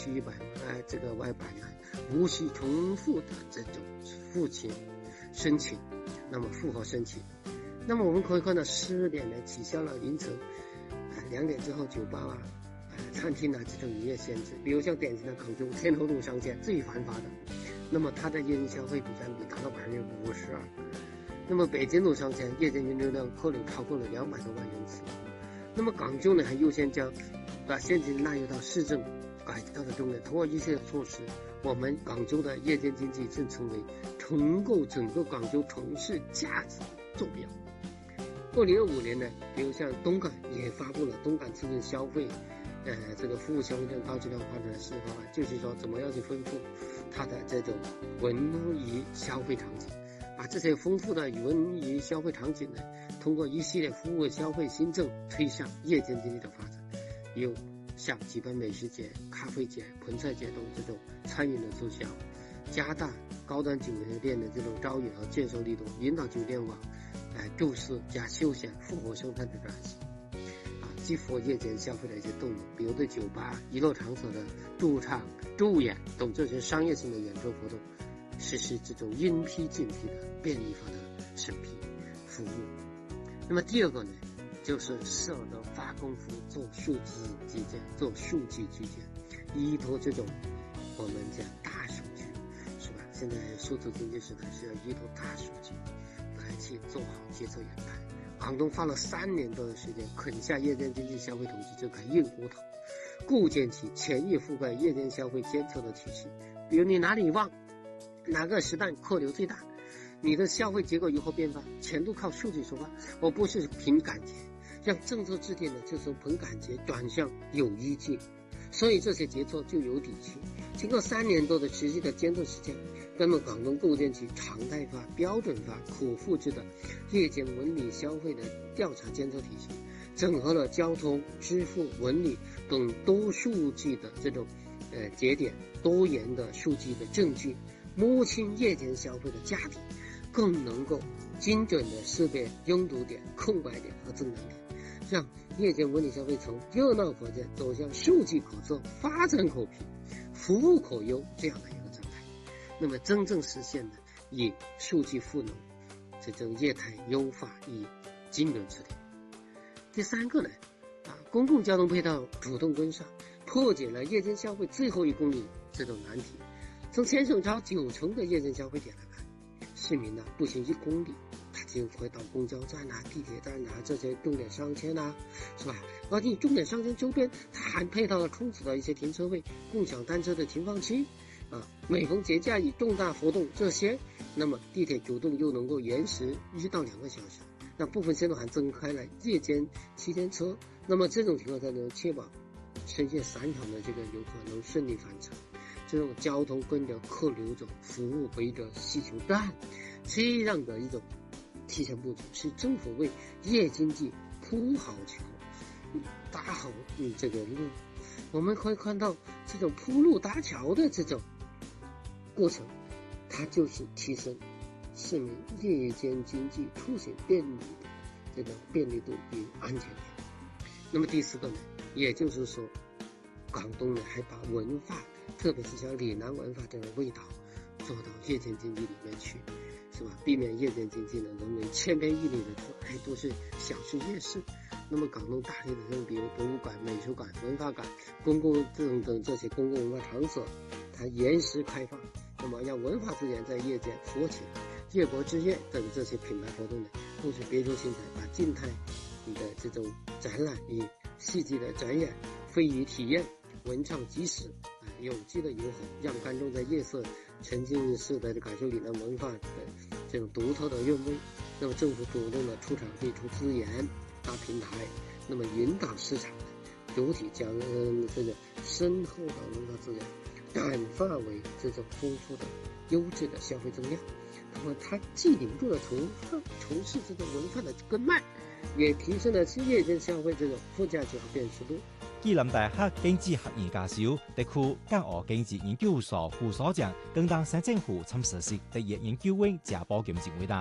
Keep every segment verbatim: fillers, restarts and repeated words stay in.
七百万这个外百元，无需重复的这种付钱申请，那么复核申请。那么我们可以看到十点呢取消了凌晨啊两点之后酒吧啊、呃、餐厅啊这种营业限制，比如像典型的广州天河路商圈最繁华的，那么它的夜间消费比占比达到百分之五十二。那么北京路商圈夜间人流量客流超过了两百多万人次。那么广州呢还优先将把现金纳入到市政改造的重点，通过一系列措施，我们广州的夜间经济正成为重构整个广州城市价值坐标。二零二五年呢，比如像东莞也发布了东莞促进消费呃，这个服务消费者高质量发展的示范案，就是说怎么样去丰富它的这种文娱消费场景，把这些丰富的文娱消费场景呢，通过一系列服务消费新政推向夜间经济的发展，有像举办美食节、咖啡节、盆菜节等这种餐饮的促销，加大高端酒店的这种招引和建设力度，引导酒店网呃住宿加休闲复合生态的转型。激活夜间消费的一些动能，比如对酒吧、娱乐场所的驻唱、驻演等这些商业性的演出活动，实施这种应批尽批的便利化的审批服务。那么第二个呢，就是舍得发功夫做数字基建，做数据基建，依托这种我们讲大数据，是吧？现在数字经济时代是要依托大数据来去做好决策研判。广东花了三年多的时间啃下夜间经济消费统计这块硬骨头，构建起全域覆盖夜间消费监测的体系。比如你哪里旺，哪个时段客流最大，你的消费结果如何变化，全都靠数据说话。我不是凭感觉，让政策制定的就是凭感觉转向有依据，所以这些决策就有底气。经过三年多的持续的监测实践，那么广东构建起常态化、标准化、可复制的夜间文旅消费的调查监测体系，整合了交通、支付、文旅等多数据的这种呃节点、多元的数据的证据，摸清夜间消费的价值，更能够精准的识别拥堵点、空白点和增长点，让夜间文旅消费从热闹可见走向数据可测、发展可评、服务可优这样的一个状态。那么真正实现的以数据赋能这种业态优化与精准治理。第三个呢，啊，公共交通配套主动跟上，破解了夜间消费最后一公里这种难题。从全省超九成的夜间消费点来看，市民呢步行一公里，他就会到公交站啊、地铁站啊这些重点商圈啊，是吧？而且重点商圈周边，它还配套了充足的一些停车位、共享单车的停放区。啊，每逢节假日重大活动这些，那么地铁主动又能够延时一到两个小时，那部分线路还增开了夜间七天车，那么这种情况才能确保深夜散场的这个游客能顺利返程。这种交通跟着客流走，服务围着需求站，这样的一种提前布局，是政府为夜经济铺好桥、搭好嗯这个路。我们可以看到这种铺路搭桥的这种过程，它就是提升市民夜间经济出行便利的这种便利度与安全感。那么第四个呢，也就是说，广东呢还把文化，特别是像岭南文化这种味道做到夜间经济里面去，是吧？避免夜间经济呢沦为千篇一律的还都是小吃夜市。那么广东大力的这种比如博物馆、美术馆、文化馆、公共等等这些公共文化场所，它延时开放，那么让文化资源在夜间活起来。夜泊之夜等这些品牌活动呢，都是别出心裁，把静态的这种展览与戏剧的展演、非遗体验、文创即时啊、有机的融合，让观众在夜色沉浸式的感受岭南文化的这种独特的韵味。那么政府主动的出场地、出资源、搭平台，那么引导市场主体将、嗯、这个深厚的文化资源转化为这种丰富的优质的消费增量。那么它既领住了从从事这种文化的根脉，也提升了夜间消费这种附加值和辨识度。 暨南大学經濟學院教授、地區港澳經濟研究所副所長，更當省政府參實施第一研究員賈寶金前回答。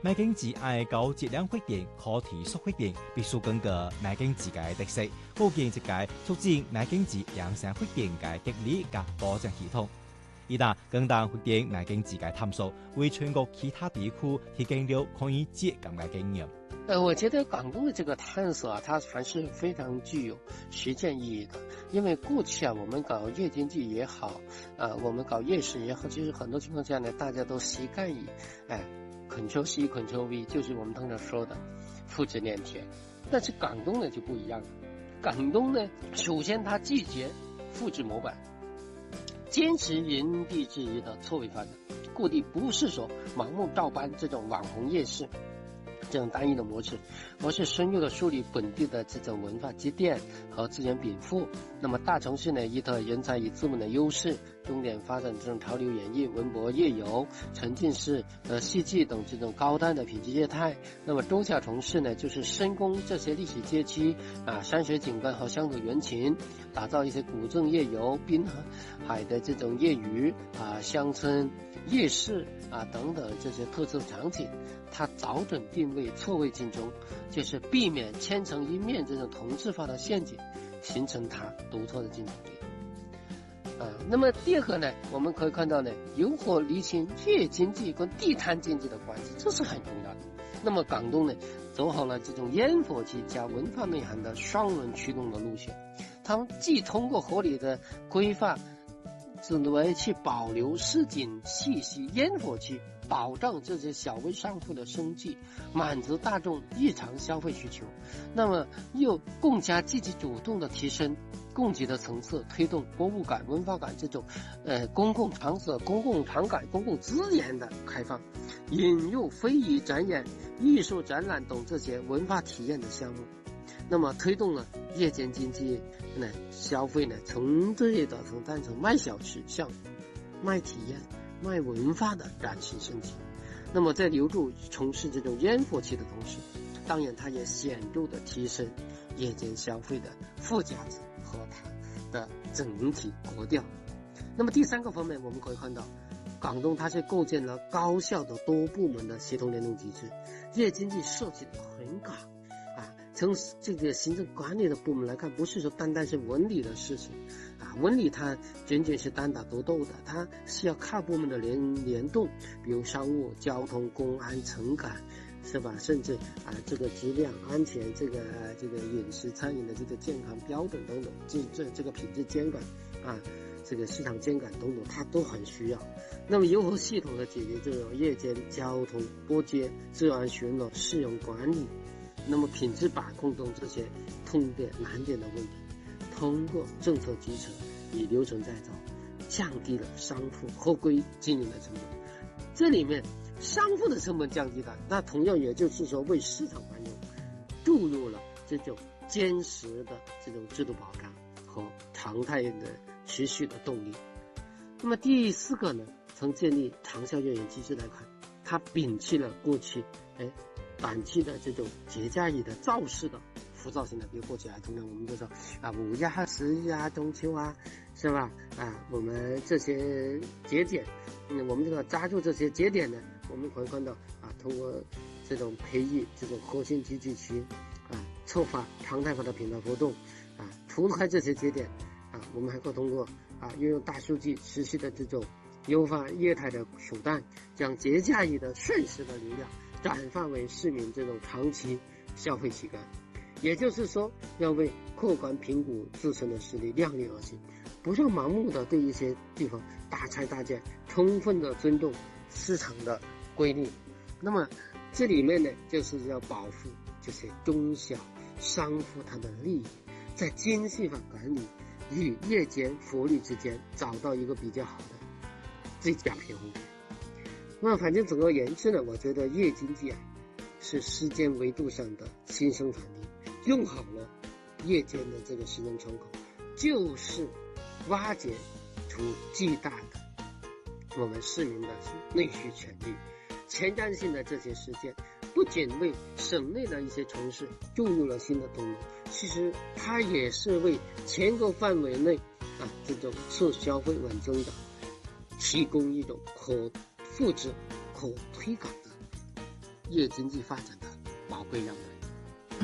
賣經濟愛高質量發展、可提速發展，必須根據賣經濟嘅特色，構建一個促進賣經濟養生發展嘅激勵及保障系統。以達更大發展賣經濟嘅探索，為全國其他地區提供了可以借鑒嘅經驗。 呃，我覺得廣東的這個探索啊，它還是非常具有實踐意義的。因為過去啊，我們搞夜經濟也好，啊、呃，我們搞夜市也好，其實很多情況下呢，大家都習慣於，哎 ，Ctrl C Ctrl V， 就是我們通常說的複製粘貼。但是廣東呢就不一樣了，廣東呢，首先它拒絕複製模板，堅持因地制宜的錯位發展，故地不是說盲目照搬這種網紅夜市這種單一的模式，而是深入的梳理本地的這種文化積澱和資源稟賦。那麼大城市呢，依託人才與資本的優勢，重點發展這種潮流演藝、文博夜遊、沉浸式呃戲劇等這種高端的品質業態。那麼中小城市呢，就是深攻這些歷史街區啊、山水景觀和鄉土原情，打造一些古鎮夜遊、濱海的這種業餘啊、鄉村夜市啊等等這些特色場景。它找準定位，錯位競爭，就是避免千城一面這種同質化的陷阱，形成它獨特的競爭力。啊，那麼第二個呢，我們可以看到呢，如何釐清夜經濟跟地攤經濟的關係，這是很重要的。那麼廣東呢，走好了這種煙火氣加文化內涵的雙輪驅動的路線，他們既通過合理的規劃，只為去保留市井氣息、煙火氣，保障這些小微商戶的生計，滿足大眾日常消費需求，那麼又更加積極主動的提升供給的層次，推動博物館、文化館這種呃公共場所、公共場館、公共資源的開放，引入非遺展演、藝術展覽等這些文化體驗的項目，那麼推動了夜間經濟呢消費呢從最早從單從賣小吃向賣體驗、賣文化的嶄新升級。那麼在留住從事這種煙火氣的同時，當然它也顯著的提升夜間消費的附加值和它的整體格調。那麼第三個方面，我們可以看到廣東它是構建了高效的多部門的協同聯動機制，夜經濟設計的很廣啊。從這個行政管理的部門來看，不是說單單是文理的事情啊，文理它僅僅是單打獨鬥的，它需要跨部門的聯聯動，比如商務、交通、公安、城管，是吧？甚至啊，這個質量安全，這個這個飲食餐飲的這個健康標準等等，這這這個品質監管啊，這個市場監管等等，它都很需要。那麼如何系統的解決這種夜間交通、撥接、治安巡邏、市容管理，那麼品質把控等這些痛點難點的問題，通過政策支持與流程再造，降低了商戶合規經營的成本。這裡面商戶的成本降低了，那同樣也就是說為市場繁榮注入了這種堅實的這種制度保障和常態的持續的動力。那麼第四個呢，從建立長效夜間機制來看，它摒棄了過去哎短期的這種節假日的造勢的浮躁性的，比如過去啊，通常我們都說啊五一啊、十一啊、中秋啊，是吧？啊，我們這些節點，嗯，我們這個抓住這些節點呢，我們可以看到啊，通過這種培育這種核心集聚區啊，策劃常態化的品牌活動啊，除開這些節點啊，我們還可以通過啊運用大數據持續的這種優化業態的手段，將節假日的瞬時的流量轉化為市民這種長期消費習慣。也就是說，要為客觀評估自身的實力，量力而行，不讓盲目的對一些地方大拆大建，充分的尊重市場的規律。那麼這裡面呢，就是要保護這些中小商戶它的利益，在精細化管理與夜間福利之間找到一個比較好的最佳平衡點。那麼反正總而言之呢，我覺得夜經濟啊是時間維度上的新生產力。用好了夜間的這個時間窗口，就是挖掘出巨大的我們市民的內需潛力。前瞻性的這些實踐，不僅為省內的一些城市注入了新的動力，其實它也是為全國範圍內啊這種促消費穩增的提供一種可複製、可推廣的业经济发展的宝贵样本。